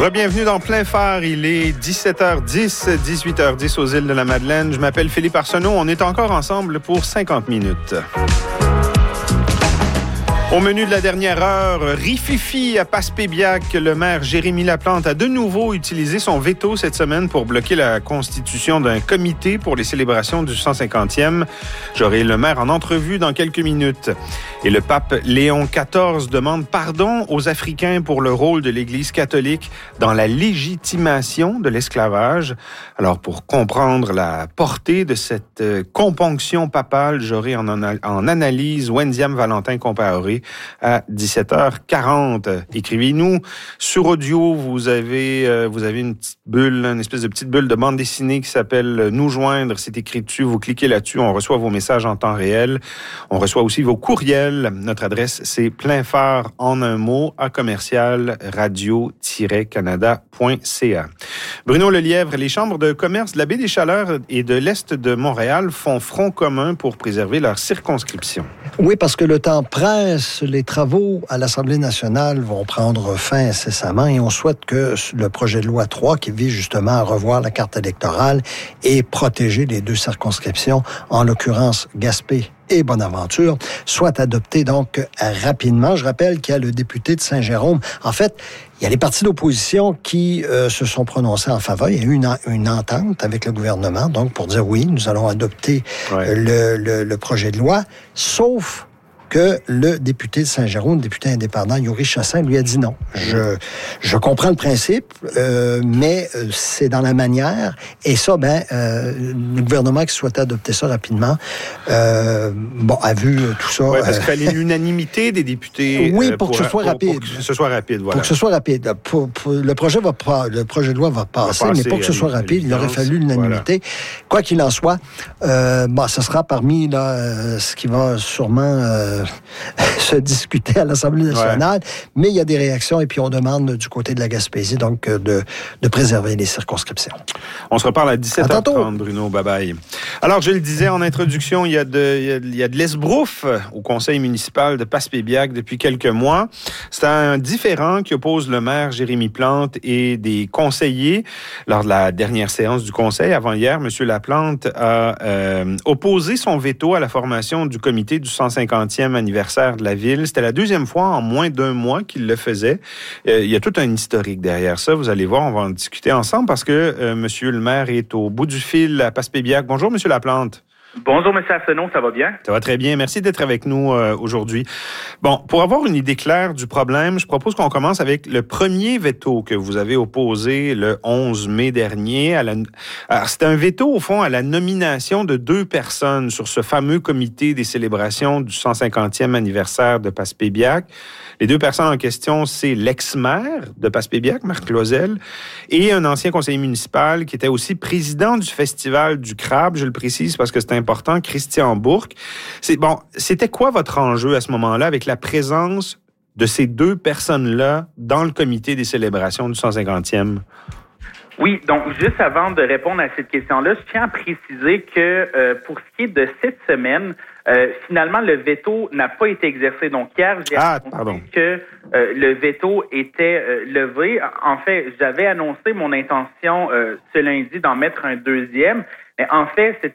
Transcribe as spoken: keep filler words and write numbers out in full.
Re-bienvenue dans Plein Phare. Il est dix-sept heures dix, dix-huit heures dix aux îles de la Madeleine. Je m'appelle Philippe Arsenault. On est encore ensemble pour cinquante minutes. Au menu de la dernière heure, rififi à Passepébiac. Le maire Jérémy Laplante a de nouveau utilisé son veto cette semaine pour bloquer la constitution d'un comité pour les célébrations du cent cinquantième. J'aurai le maire en entrevue dans quelques minutes. Et le pape Léon quatorze demande pardon aux Africains pour le rôle de l'Église catholique dans la légitimation de l'esclavage. Alors, pour comprendre la portée de cette componction papale, j'aurai en, en analyse Wendiam Valentin Compaoré à dix-sept heures quarante. Écrivez-nous sur audio. Vous avez, euh, vous avez une petite bulle, une espèce de petite bulle de bande dessinée qui s'appelle Nous joindre. C'est écrit dessus. Vous cliquez là-dessus. On reçoit vos messages en temps réel. On reçoit aussi vos courriels. Notre adresse, c'est pleinphare en un mot à commercial radio-canada point c a. Bruno Lelièvre, les chambres de commerce de la baie des Chaleurs et de l'Est de Montréal font front commun pour préserver leur circonscription. Oui, parce que le temps presse. Les travaux à l'Assemblée nationale vont prendre fin incessamment et on souhaite que le projet de loi trois, qui vise justement à revoir la carte électorale et protéger les deux circonscriptions, en l'occurrence Gaspé et Bonaventure, soit adopté donc rapidement. Je rappelle qu'il y a le député de Saint-Jérôme. En fait, il y a les partis d'opposition qui euh, se sont prononcés en faveur. Il y a eu une, une entente avec le gouvernement, donc pour dire oui, nous allons adopter ouais. le, le, le projet de loi, sauf que le député de Saint-Jérôme, le député indépendant, Yuri Chassin, lui a dit non. Je, je comprends le principe, euh, mais c'est dans la manière. Et ça, ben, euh, le gouvernement qui souhaitait adopter ça rapidement, euh, bon, a vu tout ça. Oui, parce qu'il fallait l'unanimité des députés. Oui, euh, pour, pour que ce soit pour, rapide. Pour que ce soit rapide, voilà. Pour que ce soit rapide. Pour, pour, le, projet va pas, le projet de loi va passer, va passer mais pour que ce soit rapide, il aurait fallu l'unanimité. Voilà. Quoi qu'il en soit, euh, bon, ce sera parmi là, euh, ce qui va sûrement euh, se discuter à l'Assemblée nationale, ouais. mais il y a des réactions et puis on demande du côté de la Gaspésie donc de, de préserver les circonscriptions. On se reparle à dix-sept heures trente, Bruno. Bye-bye. Alors, je le disais en introduction, il y a de, il y a, il y a de l'esbrouf au conseil municipal de Passepébiac depuis quelques mois. C'est un différend qui oppose le maire Jérémy Plante et des conseillers. Lors de la dernière séance du conseil, avant hier, M. Laplante a euh, opposé son veto à la formation du comité du cent cinquantième anniversaire de la ville. C'était la deuxième fois en moins d'un mois qu'il le faisait. Euh, il y a tout un historique derrière ça. Vous allez voir, on va en discuter ensemble parce que euh, monsieur le maire est au bout du fil à Passepébiac. Bonjour, monsieur Laplante. Bonjour, M. Arsenault, ça va bien? Ça va très bien. Merci d'être avec nous euh, aujourd'hui. Bon, pour avoir une idée claire du problème, je propose qu'on commence avec le premier veto que vous avez opposé le onze mai dernier. À la... Alors, c'était un veto, au fond, à la nomination de deux personnes sur ce fameux comité des célébrations du cent cinquantième anniversaire de Passepébiac. Les deux personnes en question, c'est l'ex-maire de Passepébiac, Marc Loisel, et un ancien conseiller municipal qui était aussi président du festival du crabe, je le précise parce que c'est important, Christian Bourque. C'est, bon, c'était quoi votre enjeu à ce moment-là avec la présence de ces deux personnes-là dans le comité des célébrations du cent cinquantième? Oui, donc juste avant de répondre à cette question-là, je tiens à préciser que euh, pour ce qui est de cette semaine, euh, finalement, le veto n'a pas été exercé. Donc hier, j'ai ah, annoncé pardon. que euh, le veto était euh, levé. En fait, j'avais annoncé mon intention euh, ce lundi d'en mettre un deuxième. Mais en fait, cette